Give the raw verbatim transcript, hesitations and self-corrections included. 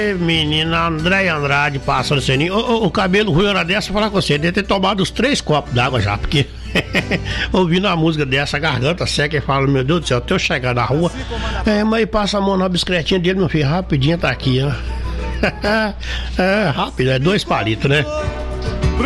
Ê, menina, André Andrade, pássaro seninho. O, o, o cabelo ruim era dessa, falar com você, deve ter tomado os três copos d'água já, porque ouvindo a música dessa, a garganta seca e fala, meu Deus do céu, até eu chegar na rua, é, mas passa a mão na bicicletinha dele, meu filho, rapidinho tá aqui, ó. É, rápido, é dois palitos, né?